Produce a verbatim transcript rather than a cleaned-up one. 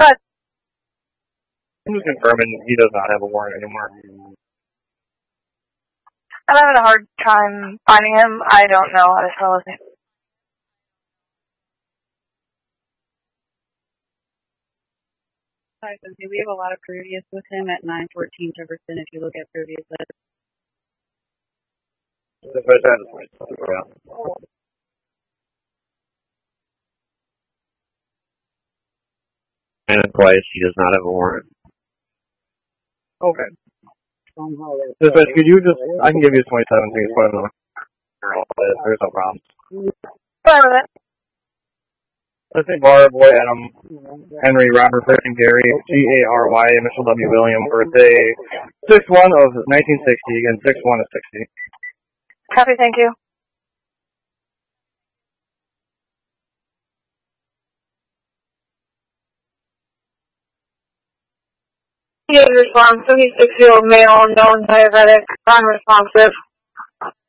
But I'm just confirming he does not have a warrant anymore. I'm having a hard time finding him. I don't know how to spell his name. We have a lot of previous with him at nine fourteen Jefferson if you look at previous lists. And twice, he does not have a warrant. Okay. Dispatch, could you just, I can give you twenty-seven, so you can put him on. There's no problem. Fine with it. Let's say Barb, Boy, Adam, Henry, Robert, Christian, Gary, G A R Y, Mitchell W. William, birthday six one of nineteen sixty, and six one of sixty. Happy, thank you. He is responsive. He's six-year-old male, known diabetic, unresponsive.